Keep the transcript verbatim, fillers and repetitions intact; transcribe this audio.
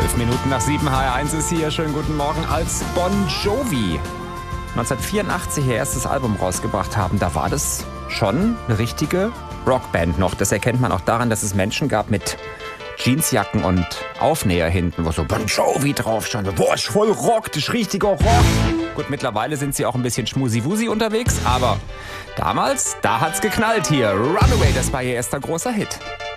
Elf Minuten nach sieben, H R eins ist hier. Schönen guten Morgen. Als Bon Jovi neunzehnhundertvierundachtzig ihr erstes Album rausgebracht haben, da war das schon eine richtige Rockband noch. Das erkennt man auch daran, dass es Menschen gab mit Jeansjacken und Aufnäher hinten, wo so Bon Jovi drauf stand. Boah, ist voll Rock, das ist richtiger Rock. Gut, mittlerweile sind sie auch ein bisschen schmusi-wusi unterwegs, aber damals, da hat's geknallt hier. Runaway, das war ihr erster großer Hit.